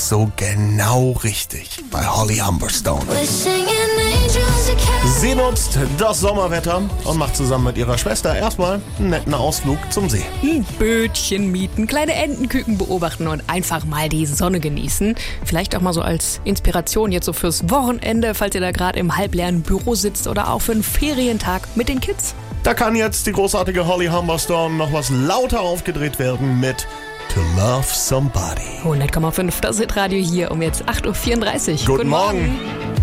so genau richtig bei Holly Humberstone. Sie nutzt das Sommerwetter und macht zusammen mit ihrer Schwester erstmal einen netten Ausflug zum See. Ein Bötchen mieten, kleine Entenküken beobachten und einfach mal die Sonne genießen. Vielleicht auch mal so als Inspiration jetzt so fürs Wochenende, falls ihr da gerade im halbleeren Büro sitzt oder auch für einen Ferientag mit den Kids. Da kann jetzt die großartige Holly Humberstone noch was lauter aufgedreht werden mit To Love Somebody. 100,5, das Hitradio hier um jetzt 8.34 Uhr. Guten Morgen.